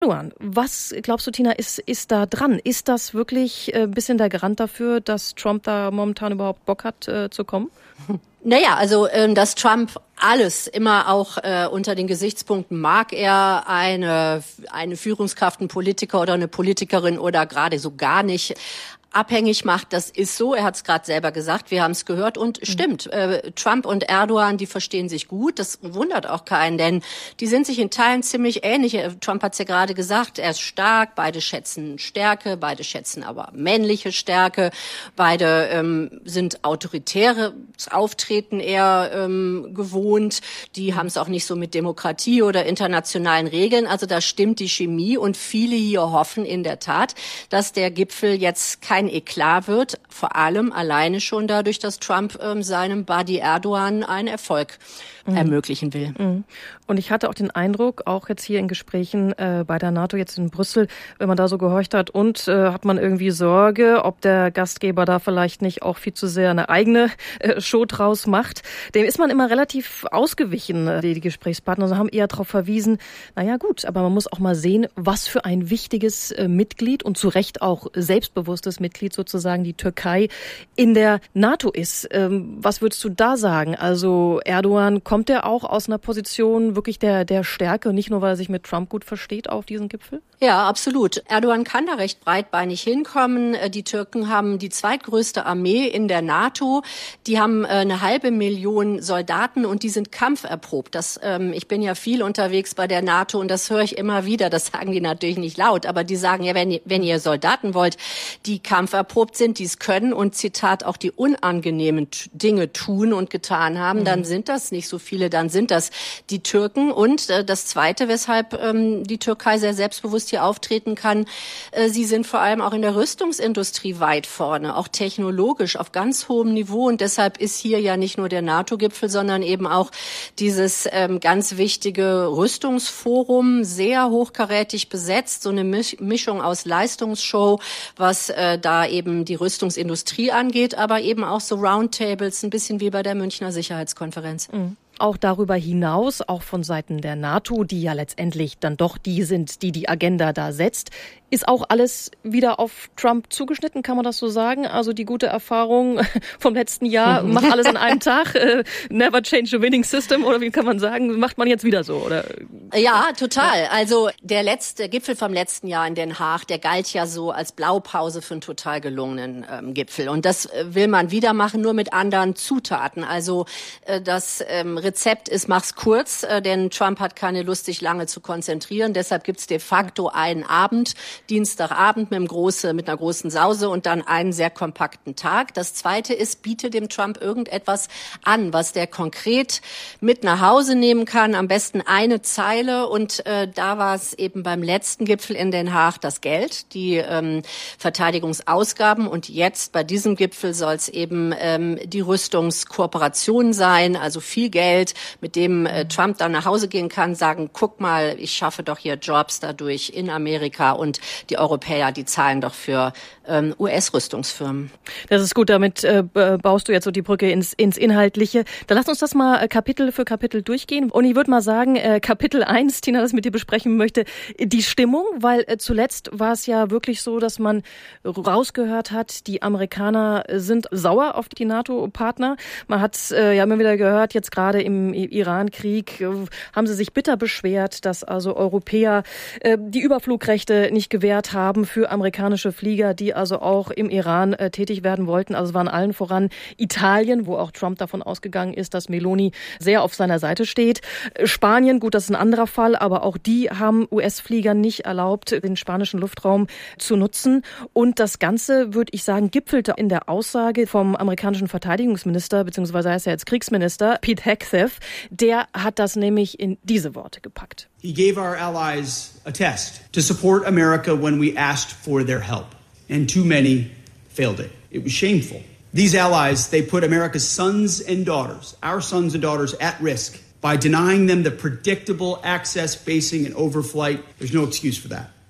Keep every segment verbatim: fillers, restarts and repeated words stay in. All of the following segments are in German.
Erdogan, was glaubst du, Tina, ist, ist da dran? Ist das wirklich ein bisschen der Garant dafür, dass Trump da momentan überhaupt Bock hat, äh, zu kommen? Naja, also äh, dass Trump alles immer auch äh, unter den Gesichtspunkten, mag er eine, eine Führungskraft, einen Politiker oder eine Politikerin oder gerade so gar nicht abhängig macht, das ist so. Er hat es gerade selber gesagt, wir haben es gehört und mhm. stimmt. Äh, Trump und Erdogan, die verstehen sich gut. Das wundert auch keinen, denn die sind sich in Teilen ziemlich ähnlich. Trump hat es ja gerade gesagt, er ist stark, beide schätzen Stärke, beide schätzen aber männliche Stärke, beide ähm, sind autoritäres Auftreten eher ähm, gewohnt. Die haben es auch nicht so mit Demokratie oder internationalen Regeln. Also da stimmt die Chemie und viele hier hoffen in der Tat, dass der Gipfel jetzt kein Eklat wird, vor allem alleine schon dadurch, dass Trump ähm, seinem Buddy Erdogan einen Erfolg mhm. ermöglichen will. Mhm. Und ich hatte auch den Eindruck, auch jetzt hier in Gesprächen äh, bei der NATO jetzt in Brüssel, wenn man da so gehorcht hat, und äh, hat man irgendwie Sorge, ob der Gastgeber da vielleicht nicht auch viel zu sehr eine eigene äh, Show draus macht. Dem ist man immer relativ ausgewichen, äh, die, die Gesprächspartner, und haben eher darauf verwiesen, naja gut, aber man muss auch mal sehen, was für ein wichtiges äh, Mitglied und zu Recht auch selbstbewusstes Mitglied sozusagen die Türkei in der NATO ist. Ähm, was würdest du da sagen? Also Erdogan, kommt er auch aus einer Position wirklich der, der Stärke, nicht nur, weil er sich mit Trump gut versteht auf diesen Gipfel? Ja, absolut. Erdogan kann da recht breitbeinig hinkommen. Die Türken haben die zweitgrößte Armee in der NATO. Die haben eine halbe Million Soldaten und die sind kampferprobt. Das, ähm, ich bin ja viel unterwegs bei der NATO und das höre ich immer wieder. Das sagen die natürlich nicht laut, aber die sagen ja, wenn ihr, wenn ihr Soldaten wollt, die kampferprobt sind, die es können und Zitat auch die unangenehmen Dinge tun und getan haben, mhm. dann sind das nicht so viele, dann sind das die Türken. Und äh, das Zweite, weshalb ähm, die Türkei sehr selbstbewusst hier auftreten kann, äh, sie sind vor allem auch in der Rüstungsindustrie weit vorne, auch technologisch auf ganz hohem Niveau. Und deshalb ist hier ja nicht nur der NATO-Gipfel, sondern eben auch dieses ähm, ganz wichtige Rüstungsforum sehr hochkarätig besetzt, so eine Mischung aus Leistungsshow, was äh, da eben die Rüstungsindustrie angeht, aber eben auch so Roundtables, ein bisschen wie bei der Münchner Sicherheitskonferenz. Mhm. Auch darüber hinaus, auch von Seiten der NATO, die ja letztendlich dann doch die sind, die die Agenda da setzt, ist auch alles wieder auf Trump zugeschnitten, kann man das so sagen? Also die gute Erfahrung vom letzten Jahr, mach alles an einem Tag, äh, never change a winning system, oder wie kann man sagen, macht man jetzt wieder so, oder? Ja, total. Also der letzte Gipfel vom letzten Jahr in Den Haag, der galt ja so als Blaupause für einen total gelungenen ähm, Gipfel. Und das will man wieder machen, nur mit anderen Zutaten. Also äh, das ähm, Rezept ist, mach's kurz, äh, denn Trump hat keine Lust, sich lange zu konzentrieren. Deshalb gibt's de facto einen Abend, Dienstagabend mit, einem große, mit einer großen Sause und dann einen sehr kompakten Tag. Das Zweite ist, biete dem Trump irgendetwas an, was der konkret mit nach Hause nehmen kann. Am besten eine Zeile. Und äh, da war es eben beim letzten Gipfel in Den Haag das Geld, die ähm, Verteidigungsausgaben. Und jetzt bei diesem Gipfel soll es eben ähm, die Rüstungskooperation sein, also viel Geld, mit dem äh, Trump dann nach Hause gehen kann, sagen, guck mal, ich schaffe doch hier Jobs dadurch in Amerika und die Europäer, die zahlen doch für ähm, U S-Rüstungsfirmen. Das ist gut, damit äh, baust du jetzt so die Brücke ins, ins Inhaltliche. Dann lass uns das mal äh, Kapitel für Kapitel durchgehen. Und ich würde mal sagen, äh, Kapitel eins, Tina, das mit dir besprechen möchte, die Stimmung, weil äh, zuletzt war es ja wirklich so, dass man rausgehört hat, die Amerikaner sind sauer auf die NATO-Partner. Man hat äh, ja immer wieder gehört, jetzt gerade im Iran-Krieg äh, haben sie sich bitter beschwert, dass also Europäer äh, die Überflugrechte nicht gewährt haben für amerikanische Flieger, die also auch im Iran äh, tätig werden wollten. Also es waren allen voran Italien, wo auch Trump davon ausgegangen ist, dass Meloni sehr auf seiner Seite steht. Spanien, gut, das ist ein anderer Fall, aber auch die haben U S-Fliegern nicht erlaubt, den spanischen Luftraum zu nutzen. Und das Ganze, würde ich sagen, gipfelte in der Aussage vom amerikanischen Verteidigungsminister, beziehungsweise heißt er jetzt Kriegsminister, Pete Hegseth. Der hat das nämlich in diese Worte gepackt. He gave our allies a test to support America when we asked for their help. And too many failed it. It was shameful. These allies, they put America's sons and daughters, our sons and daughters, at risk by denying them the predictable access, basing, and overflight. There's no excuse for that. Mhm.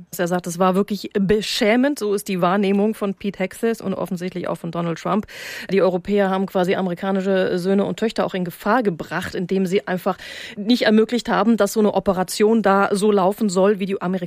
Er sagt, es war wirklich beschämend, so ist die Wahrnehmung von Pete Hegseth und offensichtlich auch von Donald Trump. Die Europäer haben quasi amerikanische Söhne und Töchter auch in Gefahr gebracht, indem sie einfach nicht ermöglicht haben, dass so eine Operation da so laufen soll, wie die Amerikaner